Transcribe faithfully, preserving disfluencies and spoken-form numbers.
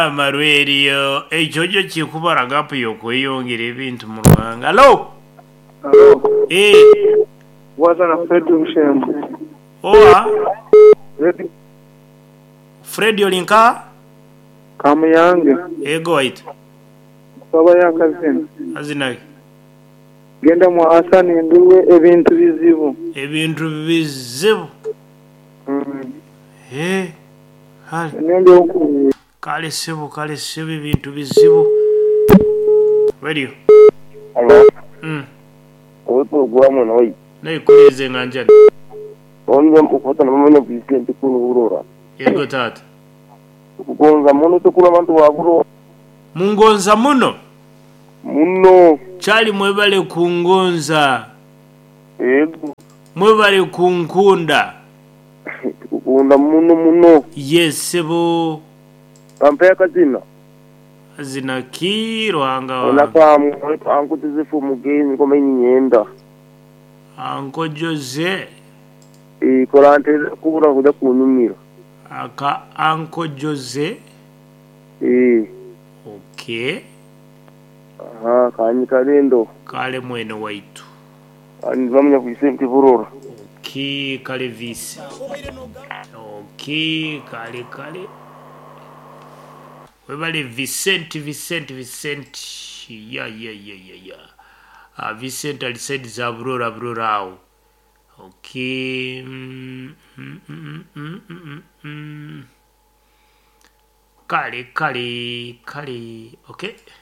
Marwerio ejojo chikubara gapo yokweyongera ebintu mu Rwanda. Hello. Hello. Eh. Waza na Fred Mshembo. Oa. Fred. Fred yolinka? Kamuyange. Ego wait. Baba yakazina. Azina. Genda mu asani nduwe ebintu bizibu. Ebintu bizibu. Mm. Eh. Hali. Nende oku. Kale sebo kale sebo ebintu bizibu. Radio. Hello. Mm. Oto gwamo noi. Nayi kuleze nganjani. Onye mukota na mama Vicente kunurura. Ego tata. Kugonza muno tukula abantu waburo. Mungonza muno. Muno. Chali mwebale kungonza. Ego. Mwebale kunkunda. Kukunda muno muno. Yes sebo. Kampea kazina. Azina kiro anga. Ona kamu anko tizifu mugeni koma nyenda. Anko Jose. E korante kubura kuja kunyumira. Aka Anko Jose. Eh. Okay. Aha, kanyi kalendo. Kale mwene waitu. Ani vamnya Vicente Burora. Okay, kale visi. Okay, kale kale. Webale Vicente, Vicente, Vicente. Ya, ya, ya, ya, ya. Ah, Vicente alisaidi za Burora, Burora. Okay. Mm, mm, mm, mm, mm, mm. Kale, kale, kale. Okay.